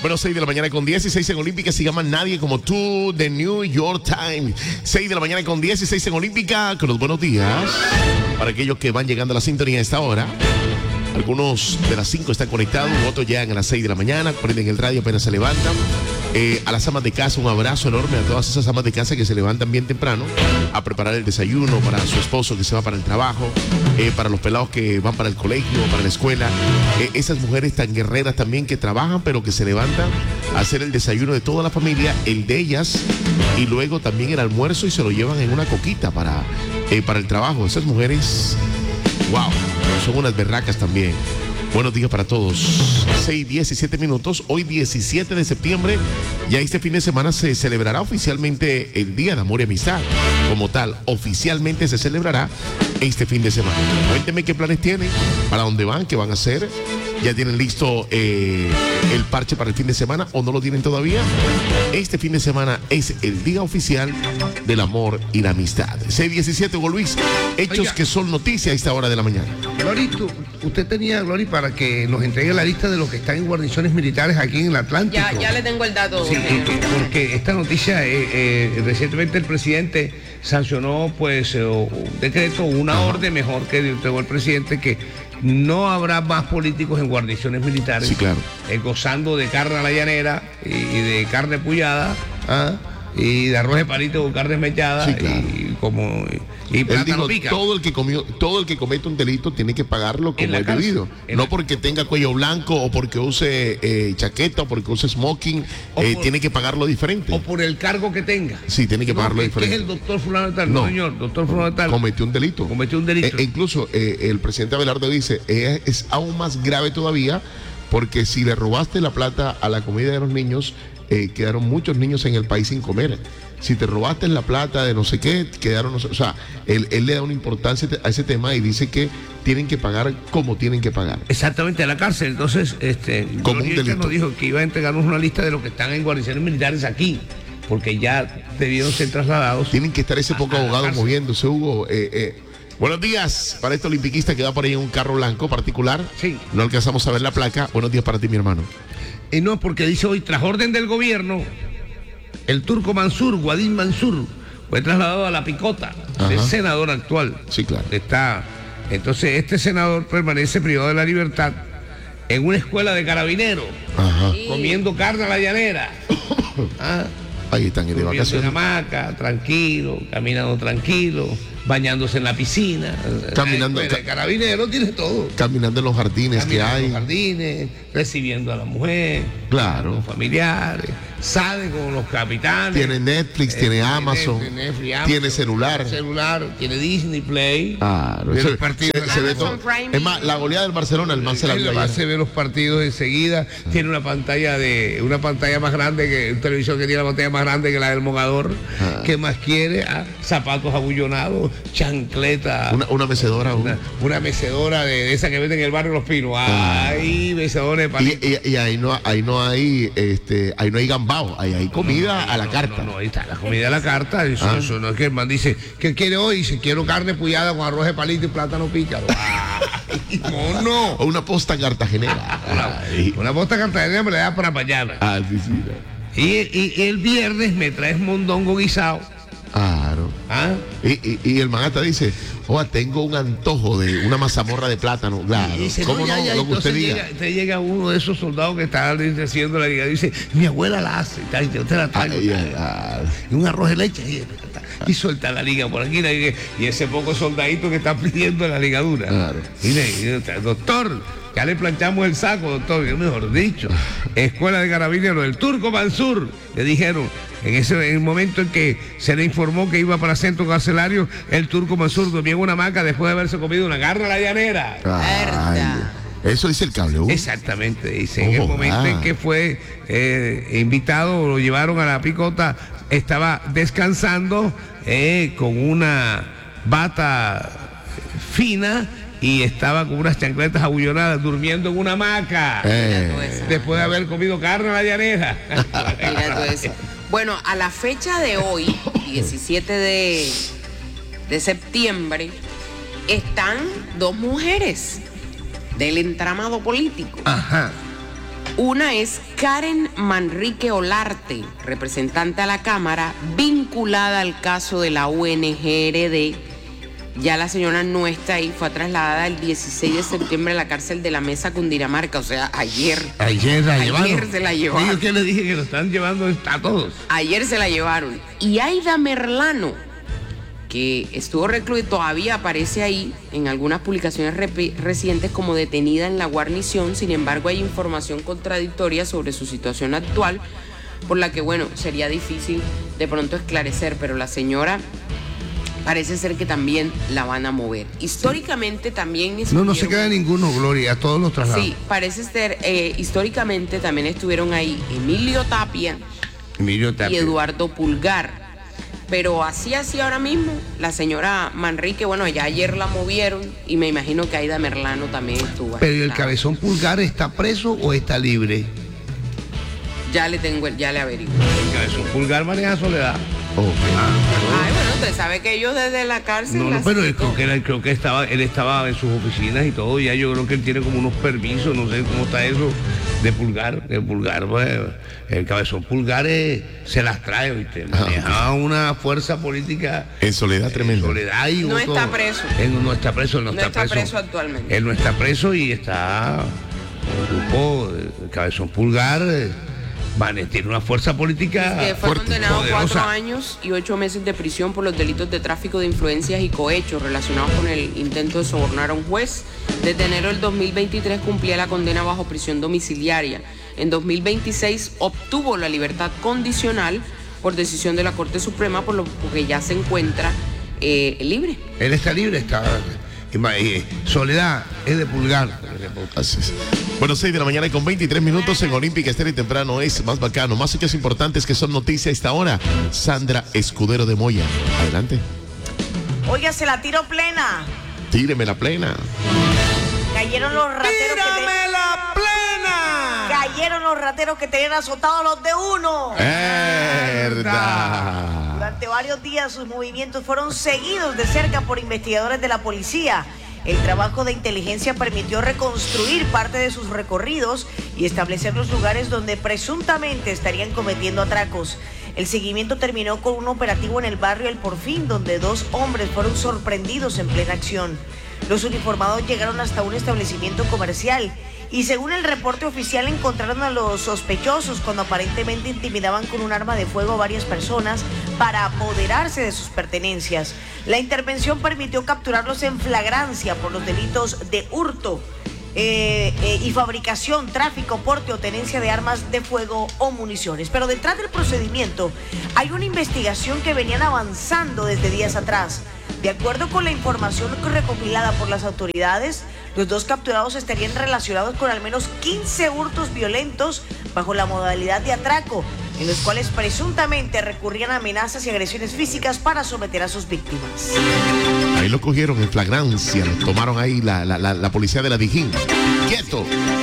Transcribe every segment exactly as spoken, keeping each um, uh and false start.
Bueno, seis de la mañana con dieciséis en Olímpica. Se llama Nadie Como Tú, de New York Times. seis de la mañana con dieciséis en Olímpica. Con los buenos días para aquellos que van llegando a la sintonía a esta hora. Algunos de las cinco están conectados, otros llegan a las seis de la mañana, prenden el radio apenas se levantan. Eh, a las amas de casa, un abrazo enorme a todas esas amas de casa que se levantan bien temprano a preparar el desayuno para su esposo que se va para el trabajo, eh, para los pelados que van para el colegio, para la escuela. Eh, esas mujeres tan guerreras también que trabajan, pero que se levantan a hacer el desayuno de toda la familia, el de ellas, y luego también el almuerzo y se lo llevan en una coquita para, eh, para el trabajo. Esas mujeres, wow, son unas berracas también. Buenos días para todos. seis, diecisiete minutos. Hoy diecisiete de septiembre. Ya este fin de semana se celebrará oficialmente el Día de Amor y Amistad. Como tal, oficialmente se celebrará este fin de semana. Cuéntenme qué planes tienen, para dónde van, qué van a hacer. ¿Ya tienen listo eh, el parche para el fin de semana o no lo tienen todavía? Este fin de semana es el día oficial del amor y la amistad. seis diecisiete, Hugo Luis. Hechos Oiga. que son noticia a esta hora de la mañana. Glori, tú, usted tenía, Glori, para que nos entregue la lista de los que están en guarniciones militares aquí en el Atlántico. Ya, ya le tengo el dato. Sí, porque esta noticia, eh, eh, recientemente el presidente sancionó pues eh, un decreto, una Ajá. orden mejor que entregó el presidente, que no habrá más políticos en guarniciones militares. Sí, claro. Eh, gozando de carne a la llanera y, y de carne pullada, ¿ah? y de arroz de palito con carne mechada, sí, claro. y como y, y plátano pica. Todo el que comió, todo el que comete un delito tiene que pagarlo como es debido. No la... porque tenga cuello blanco o porque use eh, chaqueta o porque use smoking, eh, por, tiene que pagarlo diferente. O por el cargo que tenga. Sí, tiene que no, pagarlo diferente. ¿Qué es el doctor fulano de tal? No, no, señor, doctor fulano de tal. Cometió un delito. Cometió un delito. E, e incluso eh, el presidente Abelardo dice, eh, es aún más grave todavía, porque si le robaste la plata a la comida de los niños, eh, quedaron muchos niños en el país sin comer. Si te robaste la plata de no sé qué, quedaron, o sea, él, él le da una importancia a ese tema y dice que tienen que pagar como tienen que pagar. Exactamente, a la cárcel. Entonces, este, como un delito. Nos dijo que iba a entregarnos una lista de los que están en guarniciones militares aquí, porque ya debieron ser trasladados. Tienen que estar ese poco abogados moviéndose, Hugo. Eh, eh. Buenos días para este olimpiquista que va por ahí en un carro blanco particular. Sí. No alcanzamos a ver la placa. Buenos días para ti, mi hermano. Y no, porque dice hoy, tras orden del gobierno, el turco Mansur, Guadín Mansur, fue trasladado a la picota del senador actual. Sí, claro. Está, entonces, este senador permanece privado de la libertad en una escuela de carabineros, Ajá. comiendo carne a la llanera. ¿Ah? Ahí están en vacaciones. En una hamaca, tranquilo, caminando tranquilo, bañándose en la piscina. Caminando. El carabinero tiene todo. Caminando en los jardines caminando que hay. En los jardines, recibiendo a la mujer. Claro. Los familiares. Sale con los capitanes. Tiene Netflix, eh, tiene, Amazon, Netflix, Netflix, Amazon, tiene celular. celular, tiene Disney Play. Claro. Ve Se, los partidos. Se, se ve todo. Es más, la goleada del Barcelona, el man se la vio ayer. Se ve los partidos enseguida. Ah. Tiene una pantalla de una pantalla más grande que un televisor que tiene la pantalla más grande que la del mogador. Ah. ¿Qué más quiere? Ah, zapatos abullonados, chancleta. Una, una mecedora. Una, una mecedora de, de esa que venden en el barrio Los Pinos. Ah. Ay, mecedora de palito. Y, y, y ahí no, ahí no hay, este, ahí no hay gambas. Ahí hay comida no, no, a la no, carta. No, no, ahí está la comida a la carta. Eso, ah. eso no es que el man dice, ¿qué quiere hoy? Si quiero carne pullada con arroz de palito y plátano pícaro. Ay, mono. O una posta cartagenera. Una, una posta cartagenera me la da para mañana. Ah, sí, sí. Y, y el viernes me traes mondongo guisado. Claro. ¿Ah? Y, y, y el manata dice, oh, tengo un antojo de una mazamorra de plátano. Claro. Y dice, ¿Cómo no, ya, no? ya, Lo que usted diga. Llega, te llega uno de esos soldados que está haciendo la liga. Dice, mi abuela la hace. Y te la traigo. Ah, y un arroz de leche. Y, y suelta la liga por aquí. Y ese poco soldadito que está pidiendo la ligadura. Claro. Y le dice, doctor, ya le planchamos el saco, doctor. Yo mejor dicho. Escuela de Carabineros, el turco Mansur. Le dijeron, en ese en el momento en que se le informó que iba para centro carcelario, el turco Mansur dormía en una hamaca después de haberse comido una carne a la llanera. Ay, eso dice el cable. Uh. Exactamente, dice. Oh, en el momento ah. en que fue eh, invitado, lo llevaron a la picota, estaba descansando eh, con una bata fina y estaba con unas chancletas abullonadas durmiendo en una hamaca eh. después de haber comido carne a la llanera. Mira tú eso. Bueno, a la fecha de hoy, diecisiete de, de septiembre, están dos mujeres del entramado político. Ajá. Una es Karen Manrique Olarte, representante a la Cámara, vinculada al caso de la O N G R D. Ya la señora no está ahí, fue trasladada el dieciséis de septiembre a la cárcel de la Mesa, Cundinamarca, o sea, ayer. Ayer la llevaron. Ayer se la llevaron. Yo que le dije que lo están llevando a todos. Ayer se la llevaron. Y Aida Merlano, que estuvo recluida, todavía aparece ahí en algunas publicaciones recientes como detenida en la guarnición. Sin embargo, hay información contradictoria sobre su situación actual, por la que, bueno, sería difícil de pronto esclarecer, pero la señora parece ser que también la van a mover. Históricamente también... No, no se queda ninguno, Gloria, a todos los traslados. Sí, parece ser, eh, históricamente también estuvieron ahí Emilio Tapia, Emilio Tapia y Eduardo Pulgar. Pero así, así ahora mismo, la señora Manrique, bueno, ya ayer la movieron y me imagino que Aida Merlano también estuvo. Pero ¿y el cabezón Pulgar está preso o está libre? Ya le tengo, ya le averiguo. El cabezón Pulgar maneja Soledad. Oh, ah, Ay, bueno, usted sabe que ellos desde la cárcel... No, no, pero él, creo que, él, creo que estaba, él estaba en sus oficinas y todo, ya yo creo que él tiene como unos permisos, no sé cómo está eso, de Pulgar, de Pulgar, pues, el cabezón Pulgar es, se las trae, ¿viste? Manejaba una fuerza política... En Soledad tremenda. Soledad y no otro, está preso. Él no, no está preso, él no, no está, está preso. preso actualmente. Él no está preso y está un grupo, el cabezón Pulgar... Vale, tiene una fuerza política que fue fuerte, condenado a poderosa. cuatro años y ocho meses de prisión por los delitos de tráfico de influencias y cohechos relacionados con el intento de sobornar a un juez. Desde enero del dos mil veintitrés cumplía la condena bajo prisión domiciliaria. En dos mil veintiséis obtuvo la libertad condicional por decisión de la Corte Suprema, por lo que ya se encuentra eh, libre. Él está libre, está... Soledad es de Pulgar. Así es. Bueno, seis de la mañana y con veintitrés minutos en Olímpica Estéreo y Temprano es más bacano. Más hechos importantes que son noticias a esta hora. Sandra Escudero de Moya. Adelante. Oiga, se la tiro plena. Tíreme la plena. Cayeron los rateros. ¡Tírame que te... la plena! Cayeron los rateros que tenían azotados los de uno. ¡Verdad! Durante varios días sus movimientos fueron seguidos de cerca por investigadores de la policía. El trabajo de inteligencia permitió reconstruir parte de sus recorridos y establecer los lugares donde presuntamente estarían cometiendo atracos. El seguimiento terminó con un operativo en el barrio El Porfín, donde dos hombres fueron sorprendidos en plena acción. Los uniformados llegaron hasta un establecimiento comercial y, según el reporte oficial, encontraron a los sospechosos cuando aparentemente intimidaban con un arma de fuego a varias personas para apoderarse de sus pertenencias. La intervención permitió capturarlos en flagrancia por los delitos de hurto eh, eh, y fabricación, tráfico, porte o tenencia de armas de fuego o municiones. Pero detrás del procedimiento hay una investigación que venían avanzando desde días atrás. De acuerdo con la información recopilada por las autoridades, los dos capturados estarían relacionados con al menos quince hurtos violentos bajo la modalidad de atraco, en los cuales presuntamente recurrían a amenazas y agresiones físicas para someter a sus víctimas. Ahí lo cogieron en flagrancia, lo tomaron ahí la, la, la, la policía de la Dijín. ¡Quieto!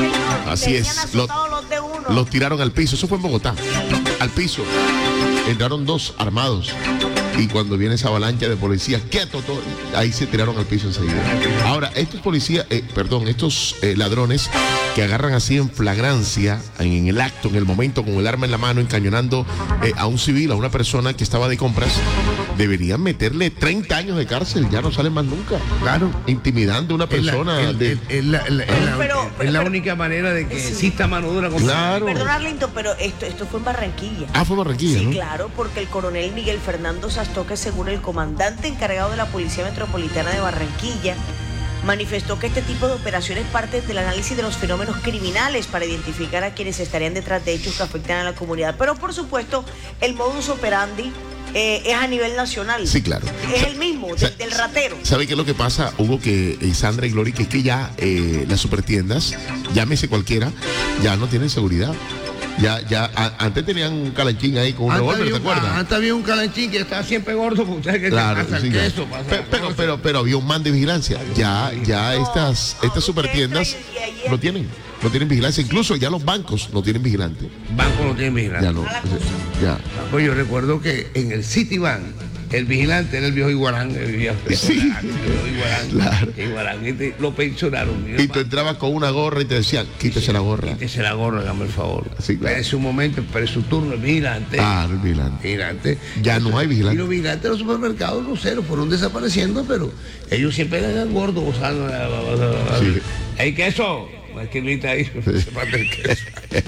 Así es, los, los tiraron al piso, eso fue en Bogotá, al piso. Entraron dos armados. Y cuando viene esa avalancha de policías, quieto, todo, ahí se tiraron al piso enseguida. Ahora, estos policías, eh, perdón, estos eh, ladrones que agarran así en flagrancia, en, en el acto, en el momento, con el arma en la mano, encañonando eh, a un civil, a una persona que estaba de compras, deberían meterle treinta años de cárcel, ya no salen más nunca. Claro. Intimidando a una persona. Es la, de... el, el, la, la, pero, la, pero, es la pero, única manera de que sí. exista mano dura con Claro. Perdón, Arlington, pero esto, esto fue en Barranquilla. Ah, fue Barranquilla, Sí, ¿no? claro, porque el coronel Miguel Fernando Sastoque, según el comandante encargado de la Policía Metropolitana de Barranquilla, manifestó que este tipo de operaciones parten del análisis de los fenómenos criminales para identificar a quienes estarían detrás de hechos que afectan a la comunidad. Pero, por supuesto, el modus operandi eh, es a nivel nacional. Sí, claro. Es el mismo, del, del ratero. ¿Sabe qué es lo que pasa, Hugo, que eh, Sandra y Glory, que es que ya eh, las supertiendas, llámese cualquiera, ya no tienen seguridad? Ya, ya, a, antes tenían un calanchín ahí con un revólver, ¿te acuerdas? Antes había un calanchín que estaba siempre gordo, porque usted que Claro, pasa el sí, queso, claro. pasa Pero, el pero, queso. pero, pero había un man de vigilancia. Ya, ya No, estas, no, estas supertiendas usted entra y- y- no tienen, no tienen vigilancia. Incluso ya los bancos no tienen vigilante. Banco no tiene vigilancia. Ya no. Ya. Pues yo recuerdo que en el Citibank El vigilante era el viejo Iguarán, el viejo, Sí. el viejo Iguarán, Claro. Iguarán, y te- lo pensionaron. mi Y tú hermano. entrabas con una gorra y te decían, quítese la gorra. Quítese la gorra, hágame el favor. Sí, claro. En su momento, pero en su turno, el vigilante. Ah, el vigilante. vigilante. Ya no hay vigilante. Y los vigilantes de los supermercados, no sé, los fueron desapareciendo, pero ellos siempre eran gordos, gozando. Sí. ¿Hay queso? Una esquinita ahí. se falta el queso.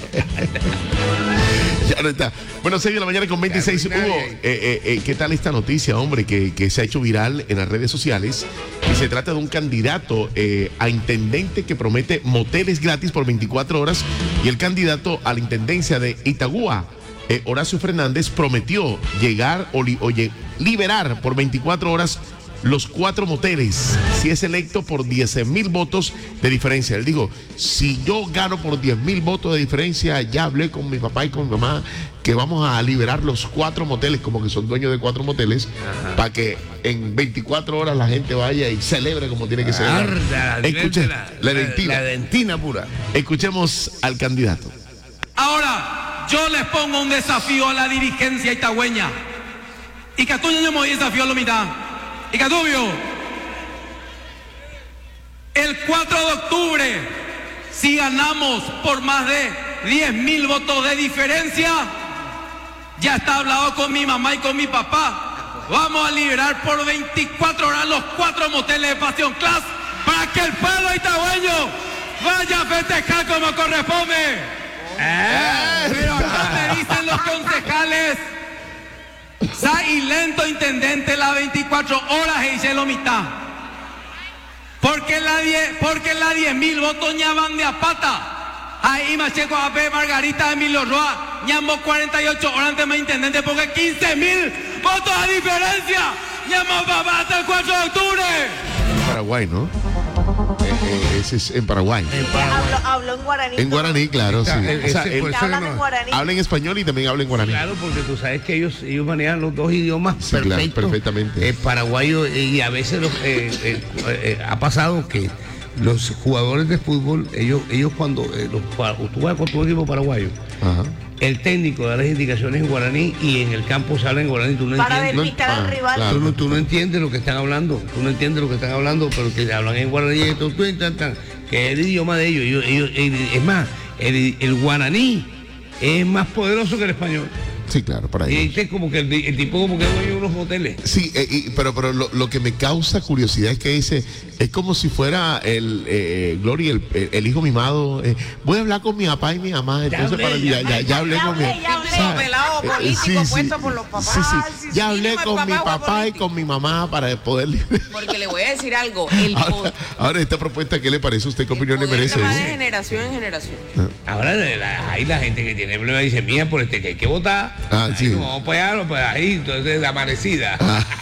Ya no está. Bueno, seis de la mañana con veintiséis. Ya no hay Hugo, nadie eh, ahí. eh, eh, ¿qué tal esta noticia, hombre, que, que se ha hecho viral en las redes sociales? Y se trata de un candidato eh, a intendente que promete moteles gratis por veinticuatro horas. Y el candidato a la intendencia de Itagua, eh, Horacio Fernández, prometió llegar o, li- o lle- liberar por veinticuatro horas los cuatro moteles, si es electo por diez mil votos de diferencia. Él dijo, si yo gano por diez mil votos de diferencia, ya hablé con mi papá y con mi mamá que vamos a liberar los cuatro moteles, como que son dueños de cuatro moteles, para que en veinticuatro horas la gente vaya y celebre como tiene que ser. Arda, Escuche, la, la dentina. La dentina pura. Escuchemos al candidato. Ahora, yo les pongo un desafío a la dirigencia itagüeña. Y Catuño yo me desafío a la mitad. Y Catubio, el cuatro de octubre, si ganamos por más de diez mil votos de diferencia, ya está hablado con mi mamá y con mi papá. Vamos a liberar por veinticuatro horas los cuatro moteles de Pasión Class para que el pueblo itagüeño vaya a festejar como corresponde. Pero acá me dicen los concejales, sa y lento intendente las veinticuatro horas e hice lo mitad. Porque la diez, porque la diez mil votos ya van de a pata. Ahí Macheco A P Margarita Emilio Roa, ñamo cuarenta y ocho horas antes de intendente porque quince mil votos a diferencia. ñamo papá hasta el cuatro de octubre. En Paraguay, ¿no? Eh, eh, ese es en Paraguay. Habló, habló en guaraní. En guaraní, claro, sí. Está, eh, O sea, ese- él por Está hablando no- en guaraní. habla en español y también habla en guaraní. Claro, porque tú sabes que ellos, ellos manejan los dos idiomas Sí, claro, perfectos. perfectamente. Eh, paraguayo, eh, y a veces los, eh, eh, eh, ha pasado que los jugadores de fútbol, ellos, ellos cuando eh, los, tú vas con tu equipo paraguayo, Ajá. el técnico da las indicaciones en guaraní y en el campo se habla en guaraní, tú no Para entiendes. despistar Ah, al rival. claro. Tú no, tú no entiendes lo que están hablando, tú no entiendes lo que están hablando, pero que hablan en guaraní, y tú, tú, tan, tan, que es el idioma de ellos. Ellos- ellos- el- es más, el, el guaraní es más poderoso que el español. Sí, claro, por Y ahí. este como que el, el tipo como que dueño de unos moteles. Sí, eh, y- pero, pero lo, lo que me causa curiosidad es que dice, es como si fuera el eh, Gloria, el, el- el hijo mimado. eh, voy a hablar con mi papá y mi mamá. Entonces, hablé, para, ya, ya ya, ya hablé ya con mi hablé, ya hablé. ¿sabes? Pelado Eh, político puesto por los papás. Sí, sí. Ah, sí, sí, Ya hablé mínimo el con papá mi fue papá y político. con mi mamá para poder. Porque le voy a decir algo, el Ahora, poder ahora esta propuesta, ¿qué le parece a usted? ¿Qué opinión le merece? va de eh? generación en generación. Ahora la- la- ahí la gente que tiene problemas dice, mira, por este que hay que votar. Ah, Ahí sí. no vamos para allá, no, pues ahí, entonces la amanecida.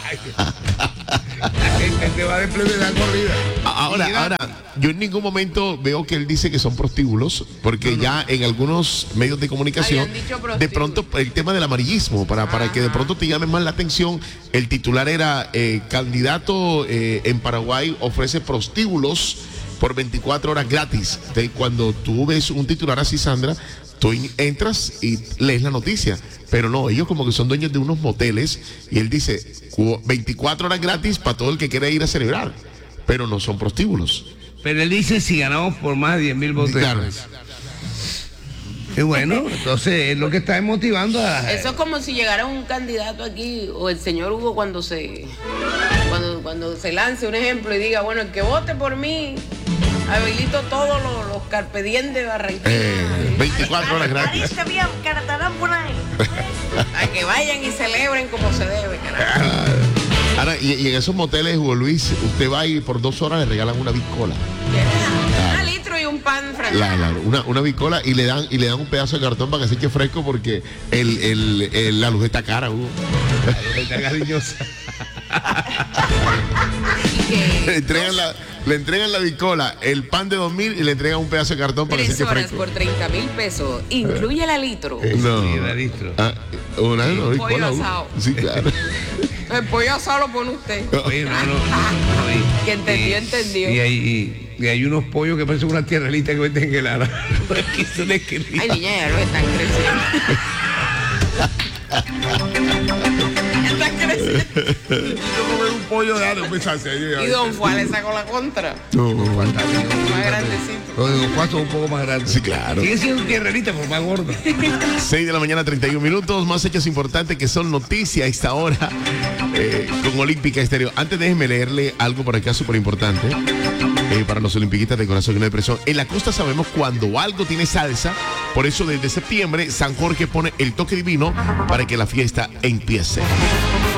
La gente te va de plebe de la corrida. Ahora, Y ahora, yo en ningún momento veo que él dice que son prostíbulos, porque ya en algunos medios de comunicación, Habían dicho prostíbulos. de pronto el tema del amarillismo, para, para que de pronto te llame más la atención, el titular era eh, candidato eh, en Paraguay ofrece prostíbulos por veinticuatro horas gratis. Entonces, cuando tú ves un titular así, Sandra, tú in- entras y lees la noticia. Pero no, ellos como que son dueños de unos moteles y él dice cu- veinticuatro horas gratis para todo el que quiera ir a celebrar. Pero no son prostíbulos. Pero él dice si ganamos por más de diez mil votos. Claro. Y bueno, entonces es lo que está motivando a la Eso es como si llegara un candidato aquí, o el señor Hugo cuando se cuando, cuando se lance un ejemplo y diga, bueno, el que vote por mí, habilito todos los, los carpe diem de Barranquilla. Eh, veinticuatro horas gratis. Ahí se veía Caratarán por ahí. A que vayan y celebren como se debe, carajo. Ahora, y, y en esos moteles, Hugo Luis, usted va y por dos horas le regalan una bicola. Un litro y un pan francés. La- la- una, una bicola y le dan y le dan un pedazo de cartón para que se eche fresco porque el, el- el- la luz está cara, Hugo. está cariñosa. Y Le que entregan la, le entregan la bicola, el pan de dos mil y le entregan un pedazo de cartón para que se tres eche horas fresco. por treinta mil pesos, incluye la litro. No. Sí, la distro. Ah, una, una bicola, pollo Hugo. asado. Sí, claro. El pollo asado lo pone usted. Oye, no, no, no, y- Que entendió, y- entendió. Y hay, y- y hay unos pollos que parecen una tierrelita que venden en el ara. Aquí son esquelitas. Ay, niña, ya lo están creciendo. Está creciendo. Yo comí un pollo de aro, Y Don Juan le sacó la contra. No. Más grandecito. Los cuatro un poco más grandes. Sí, claro. Sigue siendo tierrerita, pero más gorda. seis de la mañana, treinta y un minutos. Más hechos importantes que son noticia a esta hora eh, con Olímpica Estéreo. Antes déjenme leerle algo por acá súper importante eh, para los olimpiquistas de corazón y no de presión. En la costa sabemos cuando algo tiene salsa. Por eso desde septiembre San Jorge pone el toque divino para que la fiesta empiece.